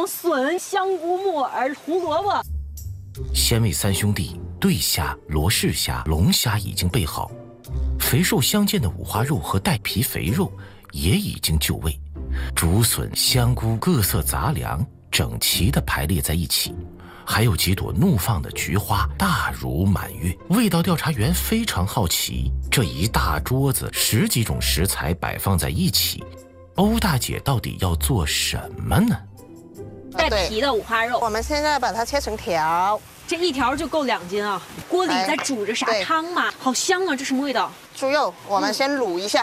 笋、香菇、木耳、胡萝卜。 鲜味三兄弟对虾、罗氏虾、龙虾已经备好，肥瘦相间的五花肉和带皮肥肉也已经就位，竹笋、香菇各色杂粮整齐地排列在一起，还有几朵怒放的菊花大如满月。味道调查员非常好奇，这一大桌子10几种食材摆放在一起，欧大姐到底要做什么呢？ 带皮的五花肉， 我们现在把它切成条， 这一条就够2斤啊！锅里在煮着啥汤嘛？好香啊！这什么味道？ 猪肉，我们先卤一下。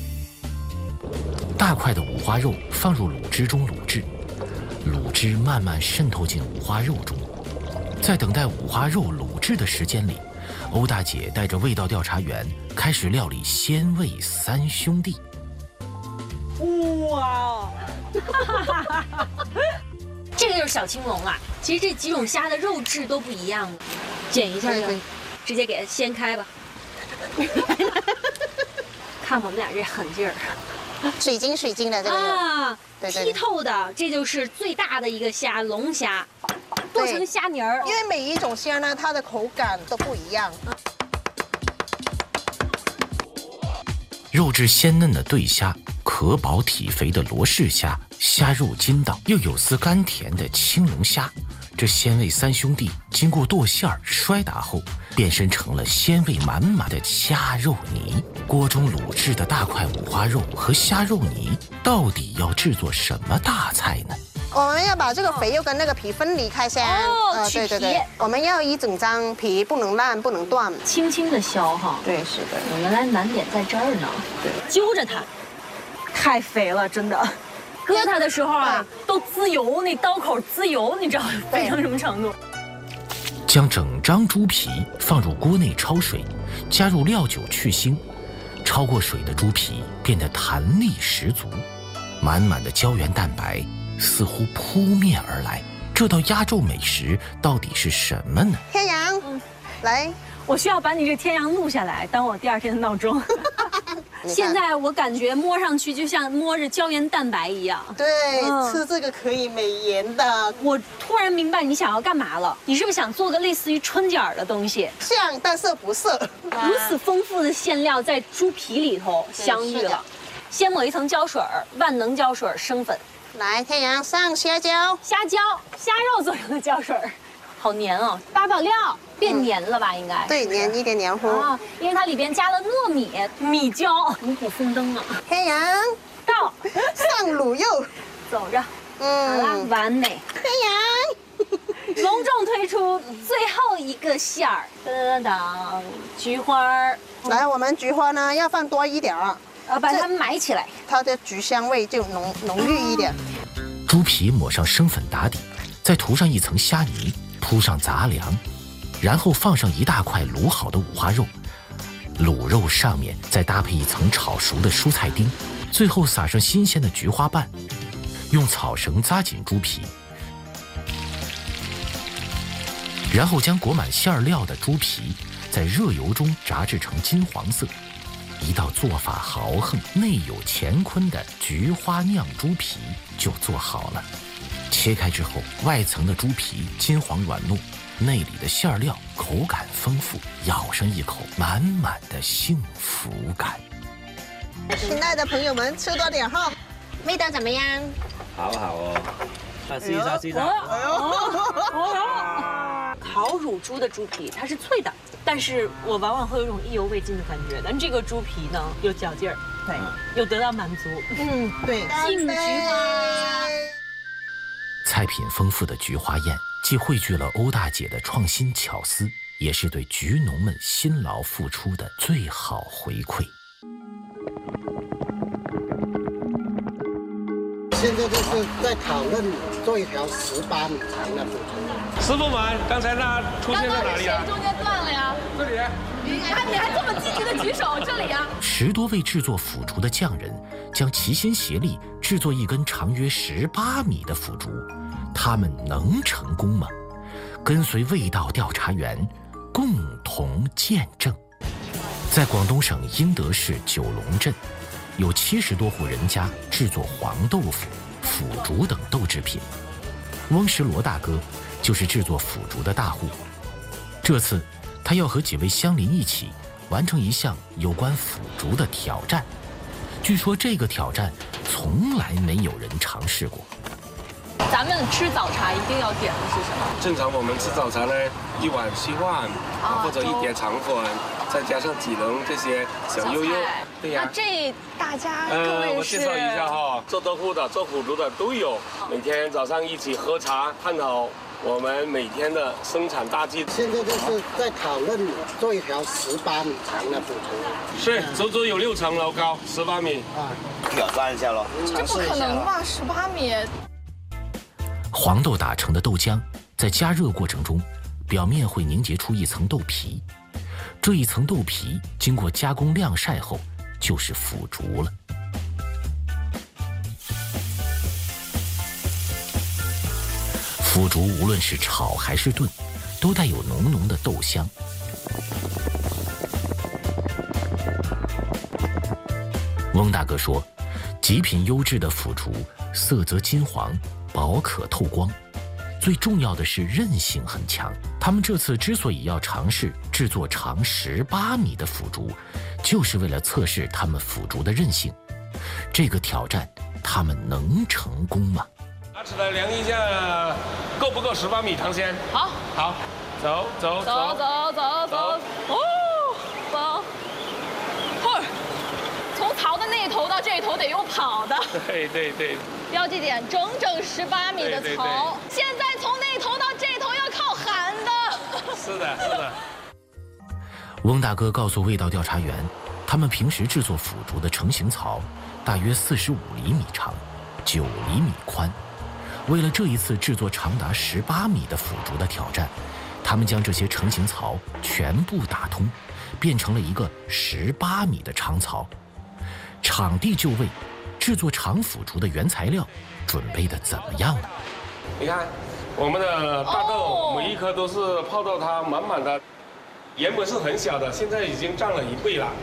大块的五花肉放入卤汁中卤制，卤汁慢慢渗透进五花肉中。在等待五花肉卤制的时间里，欧大姐带着味道调查员开始料理鲜味三兄弟。 哇！这个就是小青龙啊！其实这几种虾的肉质都不一样，剪一下就直接给它掀开吧。看我们俩这狠劲儿， 水晶的这个啊，剔透的，这就是最大的一个虾，龙虾，剁成虾泥儿。 因为每一种虾呢，它的口感都不一样。 肉质鲜嫩的对虾，壳薄体肥的罗氏虾，虾肉筋道又有丝甘甜的青龙虾。这鲜味三兄弟经过剁馅儿摔打后，变身成了鲜味满满的虾肉泥。锅中卤制的大块五花肉和虾肉泥，到底要制作什么大菜呢？ 我们要把这个肥肉跟那个皮分离开先。 取皮。 我们要一整张皮，不能烂，不能断， 轻轻的削哈。 对，是的。 我原来难点在这儿呢。对，揪着它，太肥了，真的。割它的时候啊，都滋油，那刀口滋油，你知道肥成什么程度？ 将整张猪皮放入锅内焯水，加入料酒去腥，焯过水的猪皮变得弹力十足，满满的胶原蛋白似乎扑面而来。这道压轴美食到底是什么呢？ 天阳，来， 我需要把你这天阳录下来，当我第2天的闹钟。现在我感觉摸上去就像摸着胶原蛋白一样。 对，吃这个可以美颜的。 我突然明白你想要干嘛了，你是不是想做个类似于春卷的东西？ 像，但是不是。 如此丰富的馅料在猪皮里头相遇了，先抹一层胶水，万能胶水生粉。 来，天阳上虾胶， 虾肉做成的胶水，好黏哦。八宝料变黏了吧？应该对，一点黏糊啊，因为它里边加了糯米、米椒，五谷丰登啊。 天阳到， 上卤肉， 走着，好了，完美。 天阳， 隆重推出最后一个馅儿，噔噔噔，菊花儿。 来，我们菊花呢要放多一点， 把它们埋起来， 它的菊香味就浓郁一点。 猪皮抹上生粉打底，再涂上一层虾泥，铺上杂粮，然后放上一大块卤好的五花肉，卤肉上面再搭配一层炒熟的蔬菜丁，最后撒上新鲜的菊花瓣，用草绳扎紧猪皮，然后将裹满馅料的猪皮在热油中炸制成金黄色。一道做法豪横、内有乾坤的菊花酿猪皮就做好了。切开之后，外层的猪皮金黄软糯，内里的馅料口感丰富，咬上一口，满满的幸福感。 亲爱的朋友们，吃多点哈，味道怎么样？ 好哦，试一下。 烤乳猪的猪皮它是脆的，但是我往往会有一种意犹未尽的感觉。但这个猪皮呢，有嚼劲儿，对，有得到满足。 对， 杏菊花。 菜品丰富的菊花宴，既汇聚了欧大姐的创新巧思，也是对菊农们辛劳付出的最好回馈。 现在就是在讨论做一条18米长的组成。 师傅们，刚才那出现在哪里啊？ 中间断了呀。这里。你还这么积极的举手，这里啊。 10多位制作腐竹的匠人将齐心协力制作一根长约18米的腐竹，他们能成功吗？跟随味道调查员共同见证。在广东省英德市九龙镇，有70多户人家制作黄豆腐、腐竹等豆制品。 翁石罗大哥就是制作腐竹的大户。这次他要和几位乡邻一起完成一项有关腐竹的挑战。据说这个挑战从来没有人尝试过。 咱们吃早茶一定要点的是什么？ 正常我们吃早茶呢，1碗稀饭，或者1碟肠粉，再加上几笼这些小悠悠。对呀。 那这大家各位是？ 我介绍一下哈，做豆腐的、做腐竹的都有。每天早上一起喝茶，探讨我们每天的生产大计。 现在就是在讨论做一条18米长的腐竹。 是，足足有6层楼高，18米。 挑战一下喽， 这不可能吧？18米。 黄豆打成的豆浆在加热过程中，表面会凝结出一层豆皮，这一层豆皮经过加工晾晒后就是腐竹了。腐竹无论是炒还是炖，都带有浓浓的豆香。翁大哥说，极品优质的腐竹色泽金黄，薄可透光，最重要的是韧性很强。他们这次之所以要尝试制作长18米的腐竹，就是为了测试他们腐竹的韧性。这个挑战他们能成功吗？ 拿起来量一下，够不够18米尝鲜？ 好， 好，走。 哦，走。从槽的那头到这头得用跑的。 对。 标记点整18米的槽，现在从那头到这头要靠喊的。 是的。 翁大哥告诉味道调查员，他们平时制作腐竹的成型槽大约45厘米长，9厘米宽。为了这一次制作长达18米的腐竹的挑战，他们将这些成型槽全部打通，变成了一个18米的长槽。场地就位，制作长腐竹的原材料准备的怎么样了？ 你看，我们的大豆每一颗都是泡到它满满的，原本是很小的，现在已经涨了1倍了。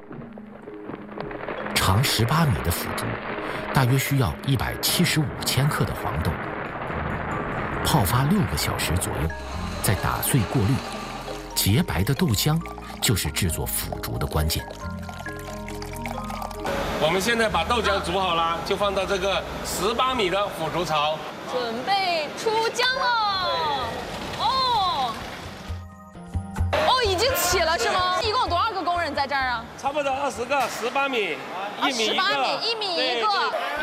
长18米的腐竹，大约需要175千克的黄豆，泡发6个小时左右，再打碎过滤，洁白的豆浆就是制作腐竹的关键。 我们现在把豆浆煮好了，就放到这个18米的腐竹槽， 准备出浆了。已经起了是吗？一共有多少个工人在这儿啊？ 差不多20个，18米，1米一个 ，1米一个。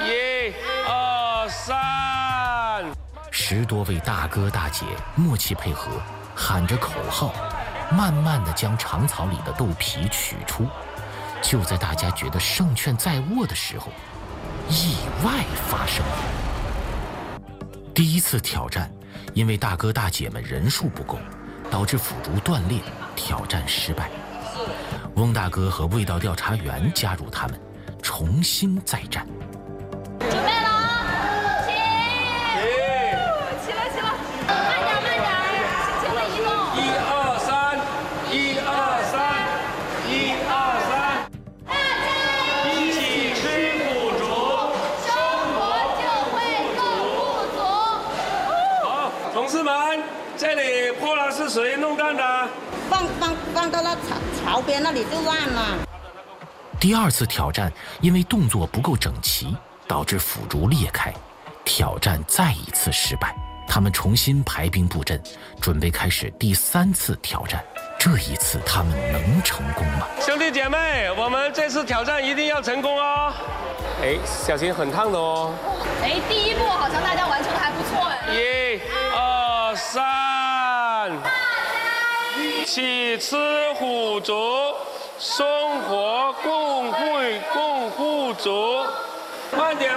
1、2、3。 10多位大哥大姐默契配合，喊着口号，慢慢地将长槽里的豆皮取出。就在大家觉得胜券在握的时候，意外发生了。第一次挑战，因为大哥大姐们人数不够，导致腐竹断裂，挑战失败。翁大哥和味道调查员加入他们，重新再战。 准备了啊！起了，慢点，轻轻的移动。 1、2、3，1、2、3，1、2、3。一起吃腐竹， 生活就会更富足。 好，同事们，这里破烂是谁弄断的？ 放到那槽边那里就烂了。 第二次挑战，因为动作不够整齐，导致腐竹裂开，挑战再一次失败。他们重新排兵布阵，准备开始第3次挑战。这一次他们能成功吗？ 兄弟姐妹，我们这次挑战一定要成功哦！哎，小心很烫的哦。 哎，第一步好像大家完成的还不错哎。 1、2、3，一起吃腐竹，生活共富足。慢点。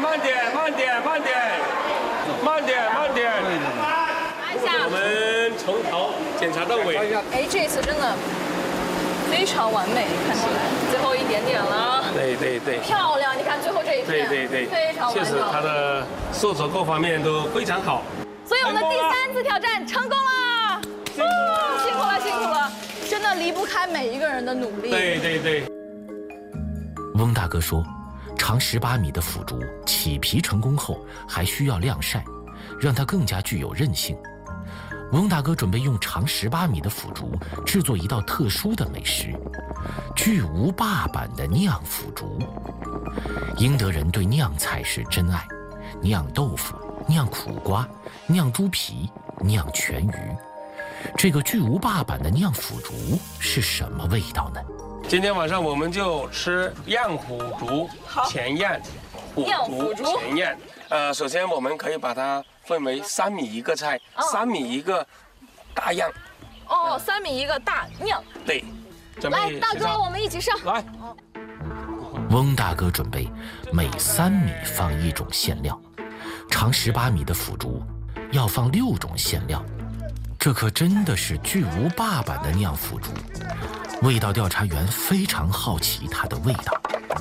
我们从头检查到尾。 哎，这次真的非常完美，看起来最后一点点了。 对。 漂亮，你看最后这一片。 对， 非常完美。 确实它的受挫各方面都非常好。 所以我们的第3次挑战成功了。辛苦了，真的离不开每一个人的努力。 对。 翁大哥说，长18米的腐竹起皮成功后还需要晾晒， 让它更加具有韧性。翁大哥准备用长18米的腐竹制作一道特殊的美食——巨无霸版的酿腐竹。英德人对酿菜是真爱，酿豆腐、酿苦瓜、酿猪皮、酿全鱼。这个巨无霸版的酿腐竹是什么味道呢？ 今天晚上我们就吃酿腐竹前宴， 酿腐竹前宴。首先我们可以把它分为3米一个菜，3米一个大酿。 哦，3米一个大酿。 对， 来，大哥，我们一起上。 来。 翁大哥准备每3米放1种馅料，长18米的腐竹要放6种馅料，这可真的是巨无霸版的酿腐竹。味道调查员非常好奇它的味道。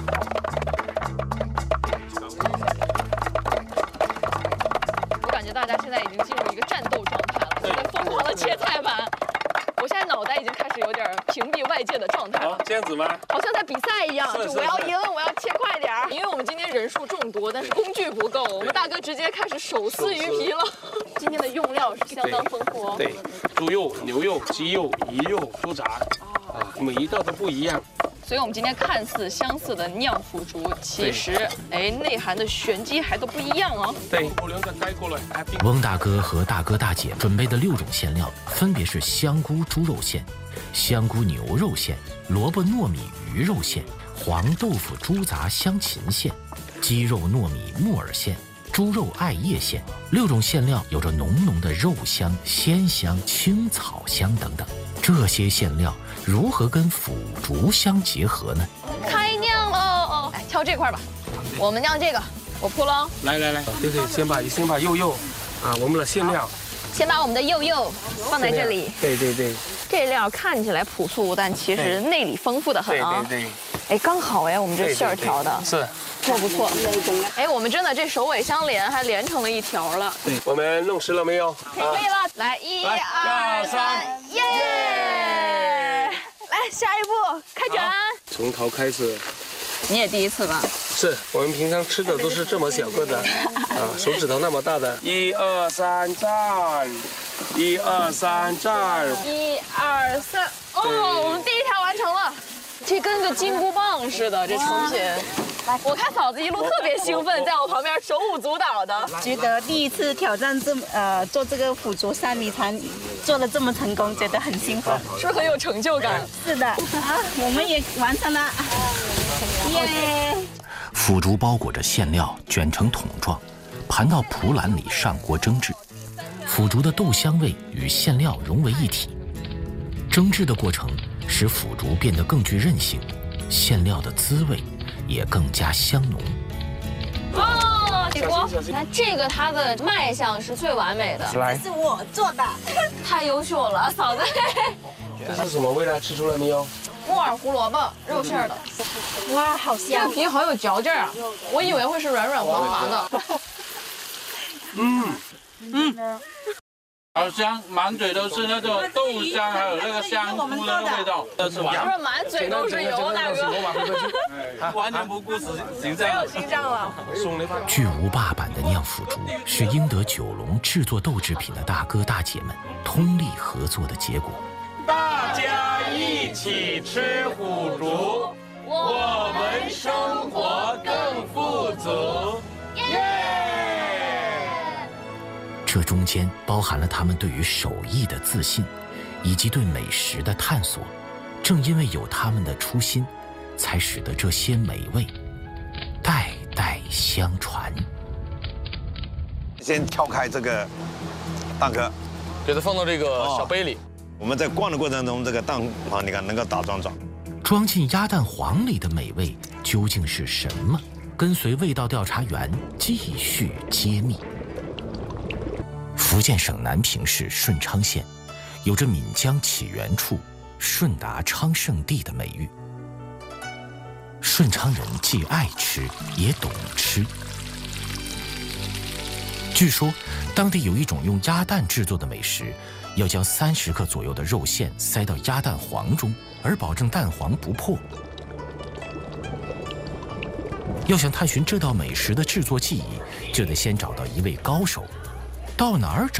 我感觉大家现在已经进入一个战斗状态了，现在疯狂的切菜板。我现在脑袋已经开始有点屏蔽外界的状态了。 这样子吗？ 好像在比赛一样， 是就我要赢，我要切快点儿。因为我们今天人数众多，但是工具不够，我们大哥直接开始手撕鱼皮了。今天的用料是相当丰富哦。 对，猪肉、牛肉、鸡肉、鱼肉、猪杂，每一道都不一样。 所以我们今天看似相似的酿腐竹，其实内涵的玄机还都不一样哦。 对， 翁大哥和大哥大姐准备的6种馅料分别是香菇猪肉馅、香菇牛肉馅、萝卜糯米鱼肉馅、黄豆腐猪杂香芹馅、鸡肉糯米木耳馅、猪肉艾叶馅。6种馅料有着浓浓的肉香、鲜香、青草香等等。这些馅料如何跟腐竹相结合呢？ 开酿喽！来挑这块吧，我们酿这个，我铺了。 来，对，先把肉我们的馅料， 先把我们的肉放在这里。 对。 这料看起来朴素，但其实内里丰富的很啊。 对。 刚好我们这馅儿调的是不错。我们真的这首尾相连，还连成了一条了。 对，我们弄湿了没有？ 可以了，来1、2、3，耶！来下一步开卷。 从头开始。 你也第一次吧？ 是我们平常吃的都是这么小个的，手指头那么大的。1、2、3站，1、2、3站。 1、2、3，我们第一条完成了。这跟个金箍棒似的，这成品。我看嫂子一路特别兴奋，在我旁边手舞足蹈的。 觉得第一次挑战做这个腐竹3米餐，做得这么成功，觉得很兴奋， 是不是很有成就感？ 是的，我们也完成了，耶！ 腐竹包裹着馅料，卷成桶状，盘到蒲篮里上锅蒸制。腐竹的豆香味与馅料融为一体。蒸制的过程使腐竹变得更具韧性，馅料的滋味也更加香浓。 起锅，来这个它的卖相是最完美的， 来， 是我做的， 太优秀了，嫂子。 这是什么味道？吃出来没有？ 木耳胡萝卜肉馅的， 哇，好这香个！皮好有嚼劲儿啊！我以为会是软软滑滑的。 好香，满嘴都是那种豆香，还有那个香菇的那个味道。 是满嘴都是油，大哥。 完全不顾形象。 没有形象了。 巨无霸版的酿腐竹是英德九龙制作豆制品的大哥大姐们通力合作的结果。 大家一起吃腐竹，我们生活更富足。 这中间包含了他们对于手艺的自信，以及对美食的探索。正因为有他们的初心，才使得这些美味代代相传。 先挑开这个蛋壳， 给它放到这个小杯里。 我们在灌的过程中，这个蛋黄你看能够打桩桩。 装进鸭蛋黄里的美味究竟是什么？跟随味道调查员继续揭秘。福建省南平市顺昌县，有着闽江起源处、顺达昌盛地的美誉。顺昌人既爱吃，也懂吃。据说，当地有一种用鸭蛋制作的美食，要将30克左右的肉馅塞到鸭蛋黄中，而保证蛋黄不破。要想探寻这道美食的制作技艺，就得先找到一位高手。 到哪儿找？